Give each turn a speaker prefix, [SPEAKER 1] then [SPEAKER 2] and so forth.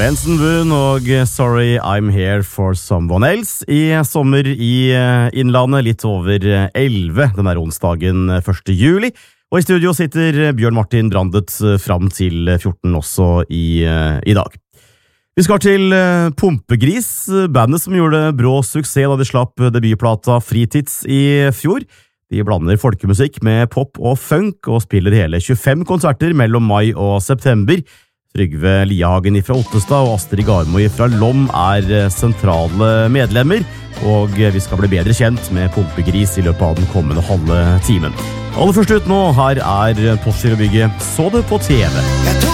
[SPEAKER 1] Benson Boone og Sorry I'm Here for Someone Else i sommer i Innlandet, litt over 11 den onsdagen 1. juli. Og i studio sitter Bjørn Martin Brandet fram til 14 også i dag. Vi skal til Pumpegris, bandet som gjorde brå suksess da de slapp debutplata Fritids i fjor. De blander folkemusikk med pop og funk og spiller hele 25 konserter mellom mai og september. Trygve Liahagen fra Ottestad og Astrid Garmo fra Lom sentrale medlemmer, og vi skal bli bedre kjent med Pumpegris i løpet av den kommende halve timen. Aller først ut nå, her Postgirobygget Så det på TV.